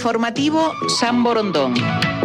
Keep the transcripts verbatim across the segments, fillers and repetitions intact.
Informativo San Borondón.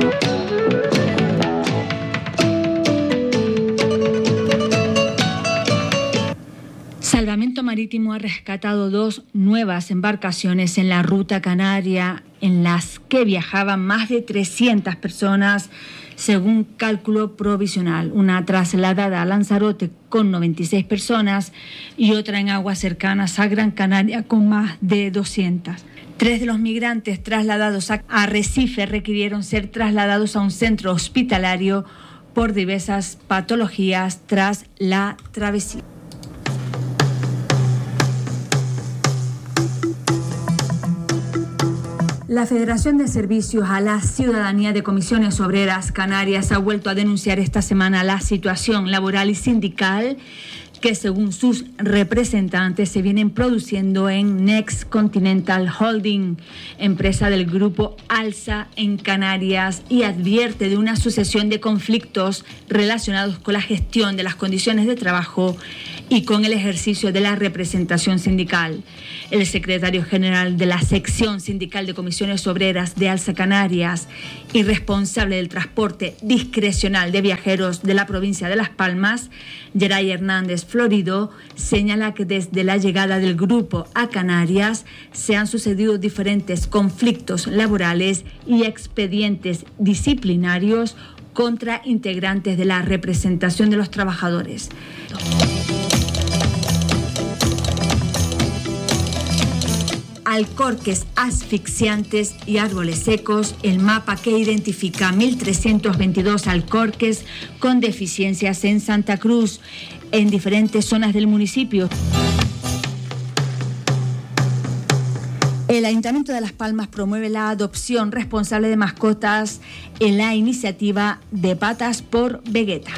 Salvamento Marítimo ha rescatado dos nuevas embarcaciones en la ruta canaria en las que viajaban más de trescientas personas, según cálculo provisional. Una trasladada a Lanzarote con noventa y seis personas y otra en aguas cercanas a Gran Canaria con más de doscientas. Tres de los migrantes trasladados a Arrecife requirieron ser trasladados a un centro hospitalario por diversas patologías tras la travesía. La Federación de Servicios a la Ciudadanía de Comisiones Obreras Canarias ha vuelto a denunciar esta semana la situación laboral y sindical que, según sus representantes, se vienen produciendo en Next Continental Holding, empresa del grupo Alsa en Canarias, y advierte de una sucesión de conflictos relacionados con la gestión de las condiciones de trabajo y con el ejercicio de la representación sindical. El secretario general de la sección sindical de comisiones obreras de Alsa Canarias y responsable del transporte discrecional de viajeros de la provincia de Las Palmas, Geray Hernández Florido, señala que desde la llegada del grupo a Canarias se han sucedido diferentes conflictos laborales y expedientes disciplinarios contra integrantes de la representación de los trabajadores. Alcorques asfixiantes y árboles secos, el mapa que identifica mil trescientos veintidós alcorques con deficiencias en Santa Cruz, en diferentes zonas del municipio. El Ayuntamiento de Las Palmas promueve la adopción responsable de mascotas en la iniciativa de Patas por Vegeta.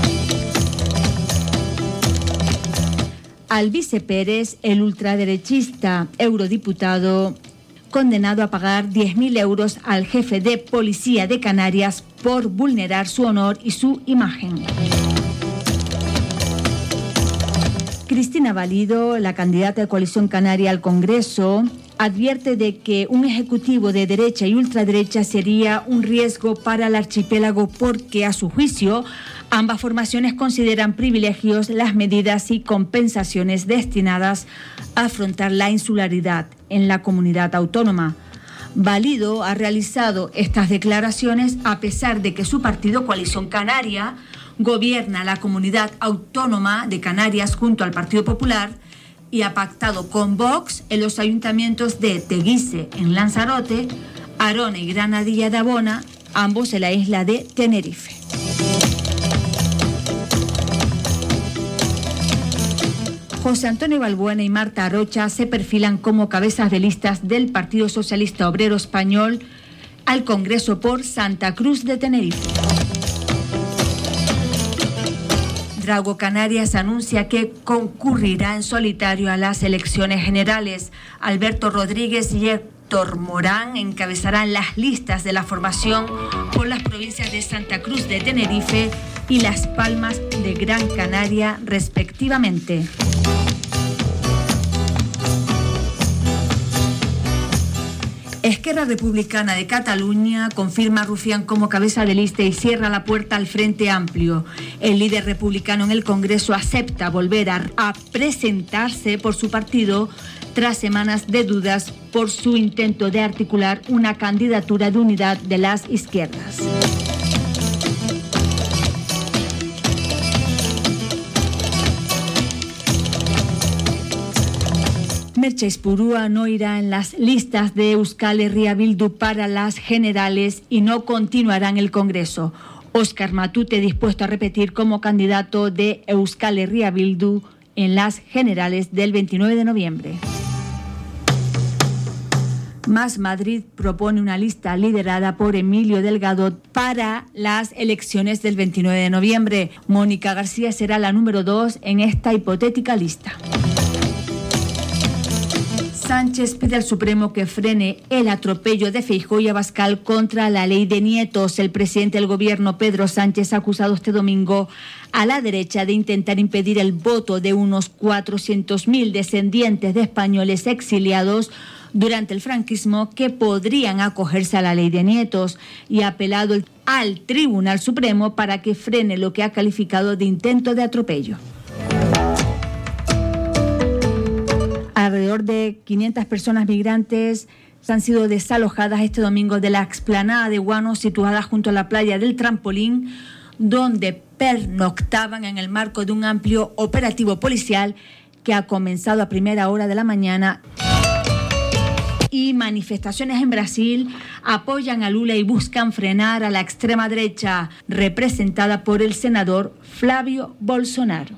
Alvise Pérez, el ultraderechista eurodiputado, condenado a pagar diez mil euros al jefe de policía de Canarias por vulnerar su honor y su imagen. Cristina Valido, la candidata de Coalición Canaria al Congreso, advierte de que un ejecutivo de derecha y ultraderecha sería un riesgo para el archipiélago porque, a su juicio, ambas formaciones consideran privilegios las medidas y compensaciones destinadas a afrontar la insularidad en la comunidad autónoma. Valido ha realizado estas declaraciones a pesar de que su partido Coalición Canaria gobierna la comunidad autónoma de Canarias junto al Partido Popular y ha pactado con Vox en los ayuntamientos de Teguise en Lanzarote, Arona y Granadilla de Abona, ambos en la isla de Tenerife. José Antonio Balbuena y Marta Arocha se perfilan como cabezas de listas del Partido Socialista Obrero Español al Congreso por Santa Cruz de Tenerife. Drago Canarias anuncia que concurrirá en solitario a las elecciones generales. Alberto Rodríguez y Héctor Morán encabezarán las listas de la formación por las provincias de Santa Cruz de Tenerife y Las Palmas de Gran Canaria, respectivamente. Esquerra Republicana de Cataluña confirma a Rufián como cabeza de lista y cierra la puerta al Frente Amplio. El líder republicano en el Congreso acepta volver a, a presentarse por su partido tras semanas de dudas por su intento de articular una candidatura de unidad de las izquierdas. Merche Izpurúa no irá en las listas de Euskal Herria Bildu para las generales y no continuará en el Congreso. Óscar Matute dispuesto a repetir como candidato de Euskal Herria Bildu en las generales del veintinueve de noviembre. Más Madrid propone una lista liderada por Emilio Delgado para las elecciones del veintinueve de noviembre. Mónica García será la número dos en esta hipotética lista. Sánchez pide al Supremo que frene el atropello de Feijóo y Abascal contra la ley de nietos. El presidente del gobierno, Pedro Sánchez, ha acusado este domingo a la derecha de intentar impedir el voto de unos cuatrocientos mil descendientes de españoles exiliados durante el franquismo que podrían acogerse a la ley de nietos y ha apelado al Tribunal Supremo para que frene lo que ha calificado de intento de atropello. Alrededor de quinientas personas migrantes han sido desalojadas este domingo de la explanada de Guano, situada junto a la playa del Trampolín, donde pernoctaban en el marco de un amplio operativo policial que ha comenzado a primera hora de la mañana. Y manifestaciones en Brasil apoyan a Lula y buscan frenar a la extrema derecha, representada por el senador Flávio Bolsonaro.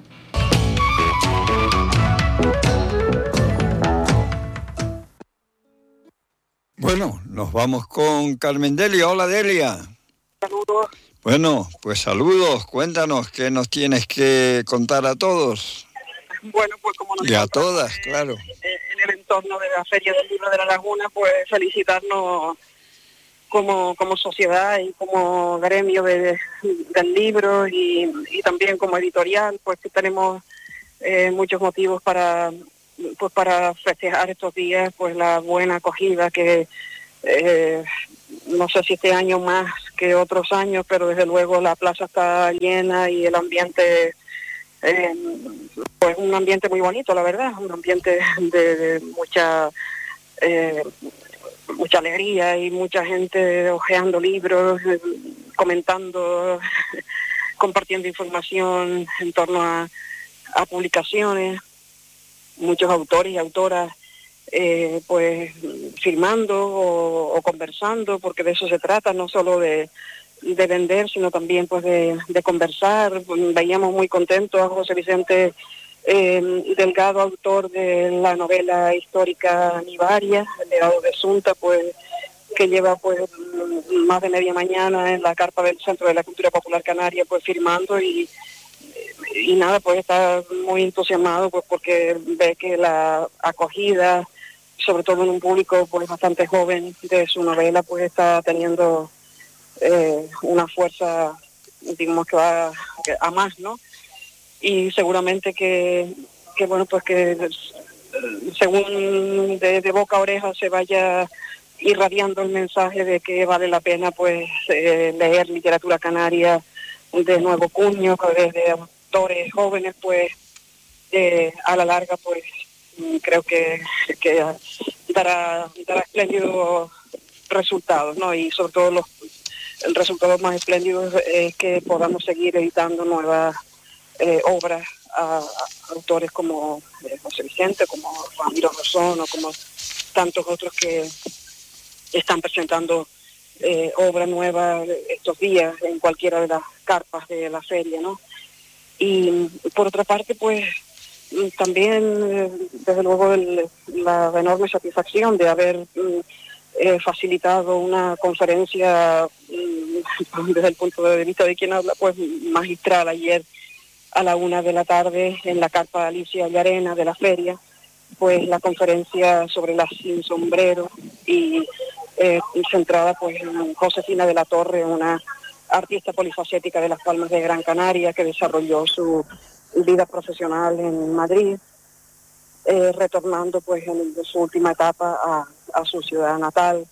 Bueno, nos vamos con Carmen Delia. Hola, Delia. Saludos. Bueno, pues saludos. Cuéntanos, ¿qué nos tienes que contar a todos? Bueno, pues como nos y a todas, eh, claro. En el entorno de la Feria del Libro de la Laguna, pues felicitarnos como, como sociedad y como gremio de, del libro y, y también como editorial, pues que tenemos eh, muchos motivos para... pues para festejar estos días pues la buena acogida que eh, no sé si este año más que otros años, pero desde luego la plaza está llena y el ambiente eh, pues un ambiente muy bonito, la verdad, un ambiente de, de mucha eh, mucha alegría y mucha gente hojeando libros, eh, comentando, compartiendo información en torno a, a publicaciones. Muchos autores y autoras eh, pues firmando o, o conversando, porque de eso se trata, no solo de, de vender, sino también pues de, de conversar. Veíamos muy contentos a José Vicente eh, Delgado, autor de la novela histórica Nivaria, El legado de Sunta, pues que lleva pues más de media mañana en la carpa del Centro de la Cultura Popular Canaria, pues firmando y y nada, pues está muy entusiasmado pues porque ve que la acogida, sobre todo en un público pues bastante joven de su novela, pues está teniendo eh, una fuerza, digamos que va a más, ¿no? Y seguramente que, que bueno, pues que según de, de boca a oreja se vaya irradiando el mensaje de que vale la pena pues eh, leer literatura canaria de nuevo cuño, desde autores jóvenes, pues eh, a la larga pues creo que, que dará, dará espléndidos resultados, ¿no? Y sobre todo los el resultado más espléndido es que podamos seguir editando nuevas eh, obras a, a autores como eh, José Vicente, como Ramiro Rosón o como tantos otros que están presentando eh, obra nueva estos días en cualquiera de las carpas de la feria, ¿no? Y por otra parte, pues también, desde luego, el, la enorme satisfacción de haber eh, facilitado una conferencia mm, desde el punto de vista de quien habla, pues magistral ayer a la una de la tarde en la carpa Alicia Llarena de la feria, pues la conferencia sobre las sin sombrero y eh, centrada pues en Josefina de la Torre, una artista polifacética de Las Palmas de Gran Canaria que desarrolló su vida profesional en Madrid, eh, retornando pues en su última etapa a, a su ciudad natal.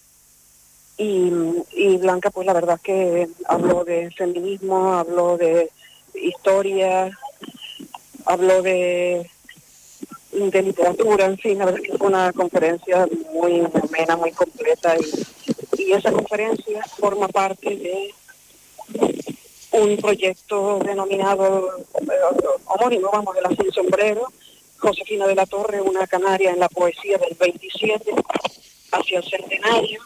Y, y Blanca pues la verdad que habló de feminismo, habló de historia, habló de, de literatura, en fin, la verdad que fue una conferencia muy amena, muy completa y, y esa conferencia forma parte de un proyecto denominado eh, homónimo, vamos, de la Sin Sombrero, Josefina de la Torre, una canaria en la poesía del veintisiete hacia el centenario.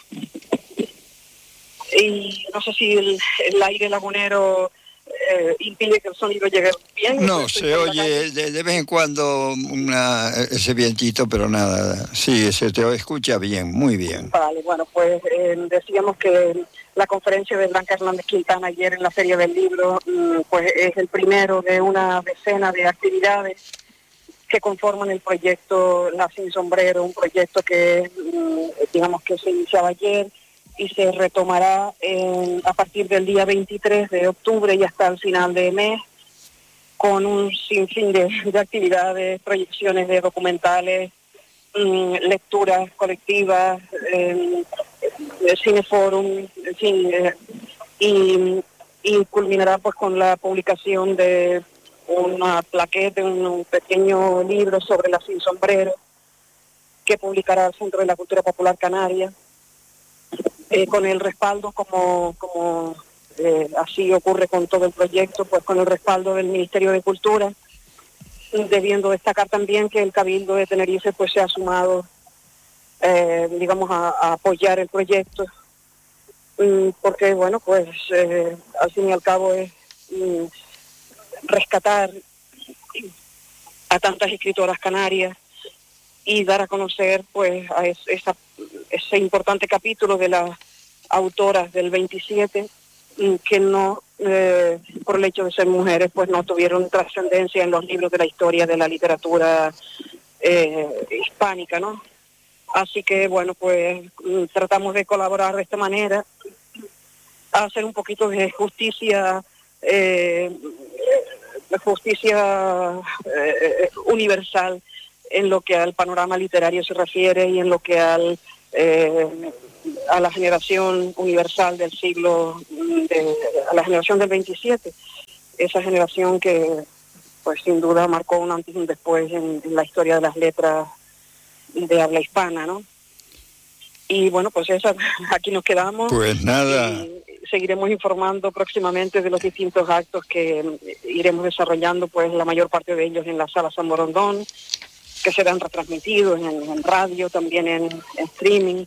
Y no sé si el, el aire lagunero eh, impide que el sonido llegue bien. No, se oye de, de vez en cuando una, ese vientito, pero nada, sí, se te escucha bien, muy bien. Vale, bueno, pues eh, decíamos que la conferencia de Blanca Hernández Quintana ayer en la Feria del Libro, pues es el primero de una decena de actividades que conforman el proyecto La Sin Sombrero, un proyecto que digamos que se iniciaba ayer y se retomará en, a partir del día veintitrés de octubre y hasta el final de mes, con un sinfín de, de actividades, proyecciones de documentales, mm, lecturas colectivas, eh, cineforum, en fin, eh, y, y culminará pues con la publicación de una plaqueta, un, un pequeño libro sobre la Sin Sombrero, que publicará el Centro de la Cultura Popular Canaria, eh, con el respaldo, como, como eh, así ocurre con todo el proyecto, pues con el respaldo del Ministerio de Cultura, debiendo destacar también que el Cabildo de Tenerife pues se ha sumado, eh, digamos, a, a apoyar el proyecto, porque bueno, pues eh, al fin y al cabo es mm, rescatar a tantas escritoras canarias y dar a conocer pues a es, esa, ese importante capítulo de las autoras del veintisiete que no, eh, por el hecho de ser mujeres, pues no tuvieron trascendencia en los libros de la historia de la literatura eh, hispánica, ¿no? Así que bueno, pues tratamos de colaborar de esta manera, a hacer un poquito de justicia, eh, justicia eh, universal en lo que al panorama literario se refiere y en lo que al eh, a la generación universal del siglo, de, a la generación del veintisiete, esa generación que pues sin duda marcó un antes y un después en, en la historia de las letras de habla hispana, ¿no? Y bueno, pues esa, aquí nos quedamos. Pues nada. Y seguiremos informando próximamente de los distintos actos que iremos desarrollando, pues la mayor parte de ellos en la Sala San Borondón, que serán retransmitidos en, en radio, también en, en streaming,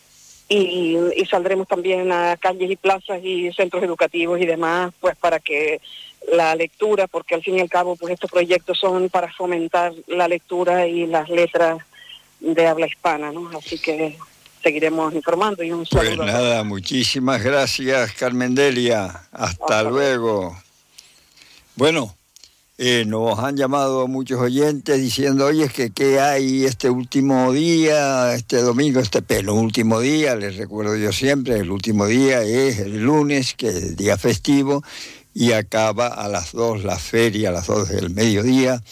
y, y saldremos también a calles y plazas y centros educativos y demás, pues para que la lectura, porque al fin y al cabo pues estos proyectos son para fomentar la lectura y las letras de habla hispana, ¿no? Así que seguiremos informando y un saludo. Pues nada, muchísimas gracias, Carmen Delia. Hasta, Hasta luego. Bueno, eh, nos han llamado muchos oyentes diciendo, oye, es que qué hay este último día, este domingo, este penúltimo día, les recuerdo yo siempre, el último día es el lunes, que es el día festivo, y acaba a las dos la feria, a las dos del mediodía,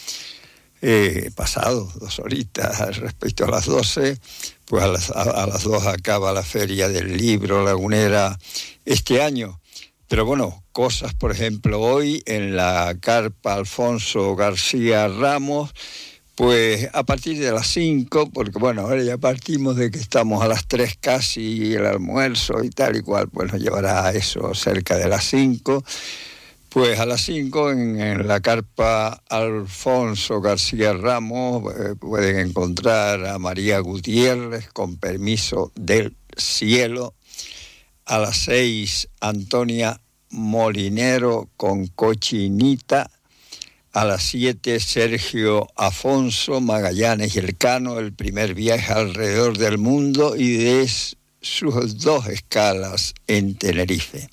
eh, pasado dos horitas respecto a las doce, pues a las, a, a las dos acaba la feria del libro lagunera este año. Pero bueno, cosas, por ejemplo, hoy en la carpa Alfonso García Ramos, pues a partir de las cinco, porque bueno, ahora ya partimos de que estamos a las tres casi, el almuerzo y tal y cual, pues nos llevará a eso cerca de las cinco. Pues a las cinco en, en la carpa Alfonso García Ramos eh, pueden encontrar a María Gutiérrez con permiso del cielo. A las seis, Antonia Molinero con Cochinita. A las siete, Sergio Afonso Magallanes y Elcano, el primer viaje alrededor del mundo y de sus dos escalas en Tenerife.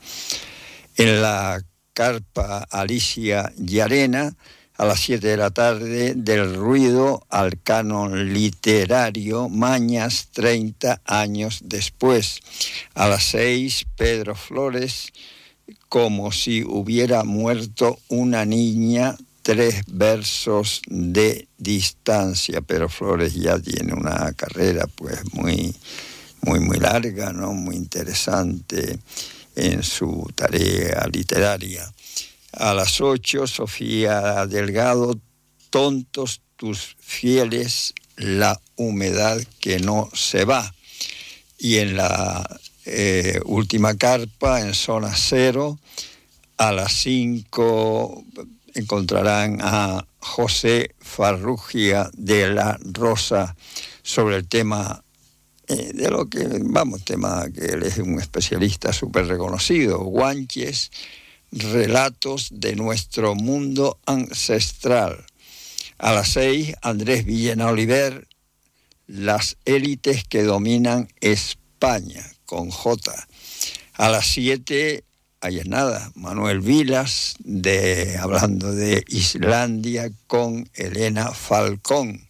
En la carpa Alicia Llarena, a las siete de la tarde, Del ruido al canon literario, Mañas, treinta años después. A las seis, Pedro Flores, Como si hubiera muerto una niña, tres versos de distancia. Pedro Flores ya tiene una carrera pues muy, muy, muy larga, ¿no? Muy interesante en su tarea literaria. A las ocho, Sofía Delgado, Tontos tus fieles, la humedad que no se va. Y en la eh, última carpa, en zona cero, a las cinco encontrarán a José Farrugia de la Rosa sobre el tema eh, de lo que, vamos, tema que él es un especialista súper reconocido, Guanches, relatos de nuestro mundo ancestral. A las seis, Andrés Villena Oliver, las élites que dominan España, con J. A las siete, ahí es nada, Manuel Vilas, de, hablando de Islandia, con Elena Falcón.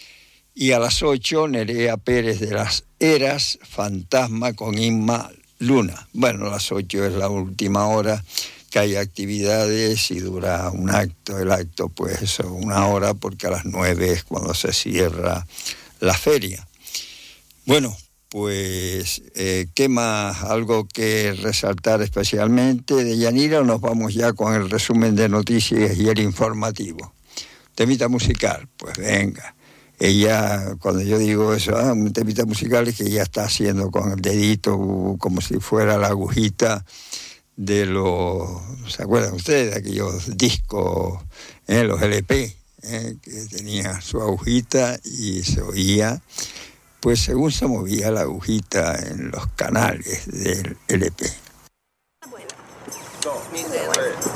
Y a las ocho, Nerea Pérez de las Heras, Fantasma, con Inma Luna. Bueno, a las ocho es la última hora que hay actividades y dura un acto. El acto, pues, eso, una hora, porque a las nueve es cuando se cierra la feria. Bueno, pues, eh, ¿qué más? ¿Algo que resaltar especialmente de Yanira o nos vamos ya con el resumen de noticias y el informativo? Temita musical, pues venga. Ella, cuando yo digo eso, ah, un temita musical, es que ella está haciendo con el dedito como si fuera la agujita de los, ¿se acuerdan ustedes de aquellos discos, eh, los L P, eh, que tenía su agujita y se oía, pues según se movía la agujita en los canales del L P. Dos, tres.